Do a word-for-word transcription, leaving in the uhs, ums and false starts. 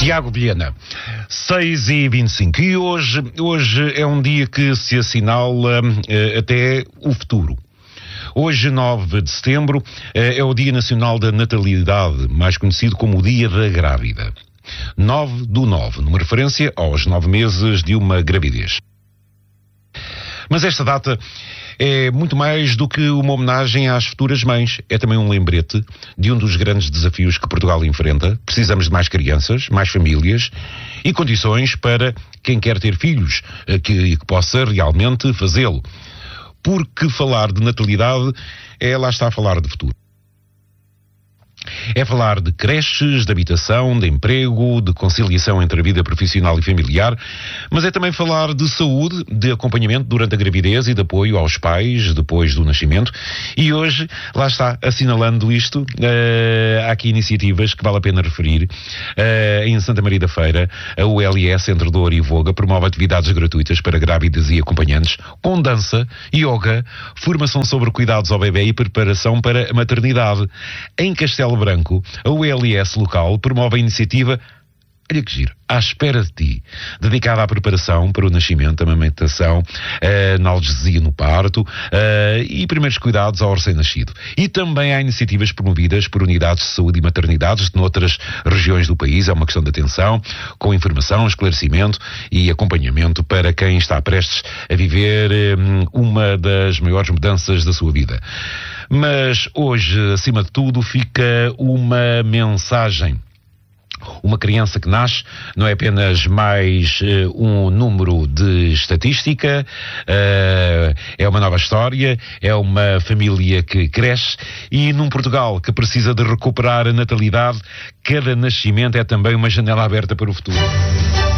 Tiago Vilhena, seis e vinte e cinco. E hoje, hoje é um dia que se assinala uh, até o futuro. Hoje, nove de setembro, uh, é o Dia Nacional da Natalidade, mais conhecido como o Dia da Grávida. nove do nove, numa referência aos nove meses de uma gravidez. Mas esta data é muito mais do que uma homenagem às futuras mães. É também um lembrete de um dos grandes desafios que Portugal enfrenta. Precisamos de mais crianças, mais famílias e condições para quem quer ter filhos, que, que possa realmente fazê-lo. Porque falar de natalidade é, lá está, a falar de futuro. É falar de creches, de habitação, de emprego, de conciliação entre a vida profissional e familiar, mas é também falar de saúde, de acompanhamento durante a gravidez e de apoio aos pais depois do nascimento. E hoje, lá está, assinalando isto, uh, há aqui iniciativas que vale a pena referir. Uh, em Santa Maria da Feira, a U L S Entre Dor e Voga promove atividades gratuitas para grávidas e acompanhantes, com dança, yoga, formação sobre cuidados ao bebê e preparação para a maternidade. Em Castelo Branco, a U L S local promove a iniciativa, olha que giro, À Espera de Ti, dedicada à preparação para o nascimento, amamentação, uh, analgesia no parto uh, e primeiros cuidados ao recém-nascido. E também há iniciativas promovidas por unidades de saúde e maternidades de noutras regiões do país. É uma questão de atenção, com informação, esclarecimento e acompanhamento para quem está prestes a viver um, uma das maiores mudanças da sua vida. Mas hoje, acima de tudo, fica uma mensagem. Uma criança que nasce não é apenas mais uh, um número de estatística, uh, é uma nova história, é uma família que cresce, e num Portugal que precisa de recuperar a natalidade, cada nascimento é também uma janela aberta para o futuro.